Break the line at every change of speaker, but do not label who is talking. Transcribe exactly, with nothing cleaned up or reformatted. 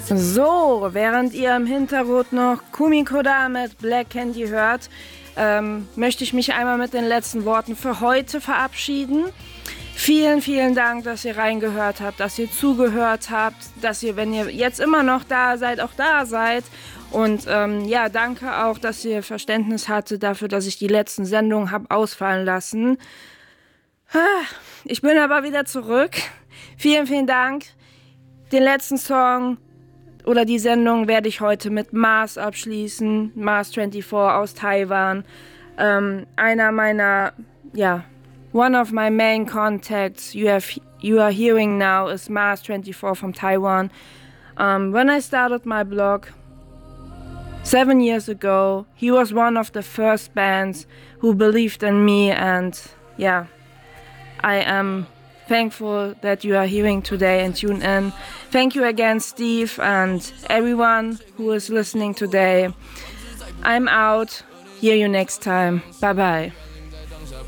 So, während ihr im Hintergrund noch Kumiko da mit Black Candy hört, ähm, möchte ich mich einmal mit den letzten Worten für heute verabschieden. Vielen, vielen Dank, dass ihr reingehört habt, dass ihr zugehört habt, dass ihr, wenn ihr jetzt immer noch da seid, auch da seid. Und ähm, ja, danke auch, dass ihr Verständnis hattet dafür, dass ich die letzten Sendungen habe ausfallen lassen. Ich bin aber wieder zurück. Vielen, vielen Dank. Den letzten Song oder die Sendung werde ich heute mit Mars abschließen. Mars vierundzwanzig aus Taiwan. Ähm, einer meiner, ja, one of my main contacts you have you are hearing now is Mars twenty-four from Taiwan. Um, when I started my blog seven years ago, he was one of the first bands who believed in me, and yeah, I am thankful that you are hearing today and tune in. Thank you again, Steve, and everyone who is listening today. I'm out. Hear you next time. Bye bye.